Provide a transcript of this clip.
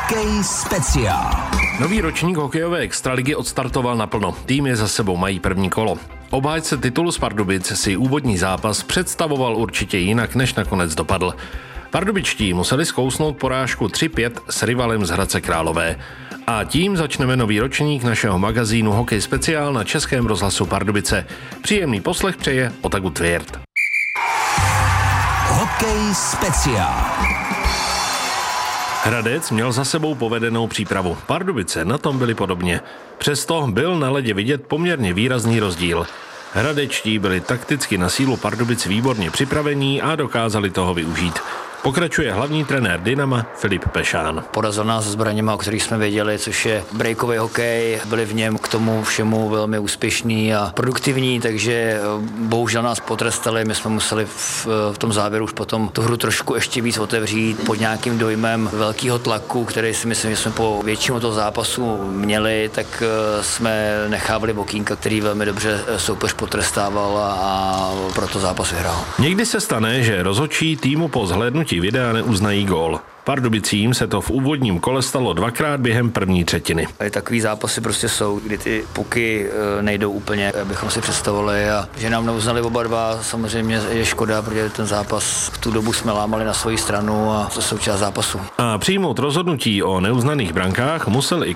Hokej speciál. Nový ročník hokejové extraligy odstartoval naplno. Týmy za sebou mají první kolo. Obhájce titulu z Pardubic si úvodní zápas představoval určitě jinak, než nakonec dopadl. Pardubičtí museli zkousnout porážku 3-5 s rivalem z Hradce Králové. A tím začneme nový ročník našeho magazínu Hokej speciál na Českém rozhlasu Pardubice. Příjemný poslech přeje Otaku Tvěrt. Hokej speciál. Hradec měl za sebou povedenou přípravu. Pardubice na tom byly podobně. Přesto byl na ledě vidět poměrně výrazný rozdíl. Hradečtí byli takticky na sílu Pardubic výborně připravení a dokázali toho využít. Pokračuje hlavní trenér Dynama Filip Pešán. Porazil nás zbraněma, o kterých jsme věděli, což je breakový hokej. Byli v něm k tomu všemu velmi úspěšní a produktivní, takže bohužel nás potrestali. My jsme museli v tom závěru už potom tu hru trošku ještě víc otevřít pod nějakým dojmem velkého tlaku, který si myslím, že jsme po většinu toho zápasu měli, tak jsme nechávali okýnka, který velmi dobře soupeř potrestával a proto zápas vyhrál. Někdy se stane, že rozhodčí týmu po zhlédnutí videa neuznají gól. Pardubicím se to v úvodním kole stalo dvakrát během první třetiny. Takový zápasy prostě jsou, kdy ty puky nejdou úplně, abychom si představovali, a že nám neuznali oba dva, samozřejmě je škoda, protože ten zápas v tu dobu jsme lámali na svoji stranu a to součást zápasu. A přijmout rozhodnutí o neuznaných brankách musel i